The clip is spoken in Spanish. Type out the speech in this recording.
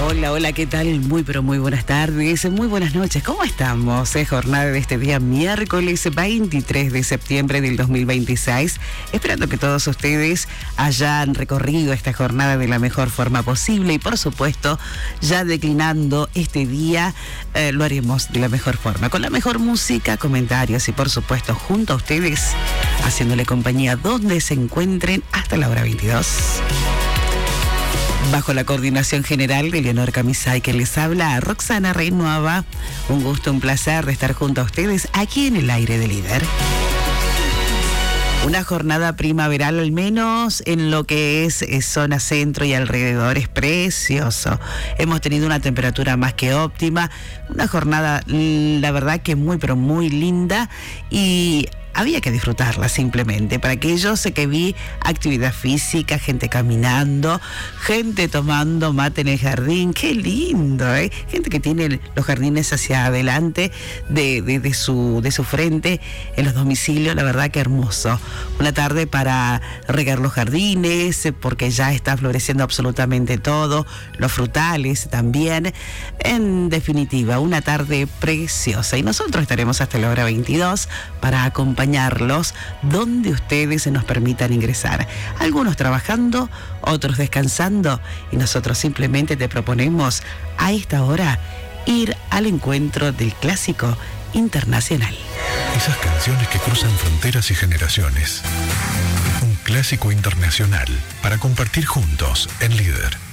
Hola, hola, ¿qué tal? Muy, pero muy buenas tardes, muy buenas noches. ¿Cómo estamos? Jornada de este día miércoles 23 de septiembre del 2026. Esperando que todos ustedes hayan recorrido esta jornada de la mejor forma posible y, por supuesto, ya declinando este día, lo haremos de la mejor forma, con la mejor música, comentarios y, por supuesto, junto a ustedes, haciéndole compañía donde se encuentren hasta la hora 22. Bajo la coordinación general de Leonor Camisay, que les habla, Roxana Renuava. Un gusto, un placer de estar junto a ustedes aquí en el aire de Líder. Una jornada primaveral, al menos en lo que es zona centro y alrededor, es precioso. Hemos tenido una temperatura más que óptima, una jornada, la verdad que muy, pero muy linda, y había que disfrutarla simplemente. Para aquellos que vi actividad física, gente caminando, gente tomando mate en el jardín, qué lindo, ¿eh? Gente que tiene los jardines hacia adelante de su frente en los domicilios, la verdad que hermoso. Una tarde para regar los jardines, porque ya está floreciendo absolutamente todo, los frutales también. En definitiva, una tarde preciosa, y nosotros estaremos hasta la hora 22 para acompañarlos donde ustedes se nos permitan ingresar. Algunos trabajando, otros descansando, y nosotros simplemente te proponemos a esta hora ir al encuentro del clásico internacional. Esas canciones que cruzan fronteras y generaciones. Un clásico internacional para compartir juntos en Líder.